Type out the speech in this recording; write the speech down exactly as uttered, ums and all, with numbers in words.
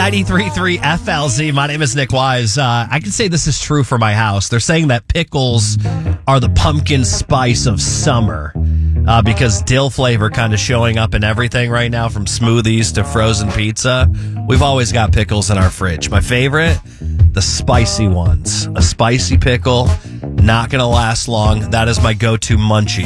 ninety-three point three F L Z. My name is Nick Wise. Uh, I can say this is true for my house. They're saying that pickles are the pumpkin spice of summer uh, because dill flavor kind of showing up in everything right now, from smoothies to frozen pizza. We've always got pickles in our fridge. My favorite, the spicy ones. A spicy pickle, not going to last long. That is my go-to munchie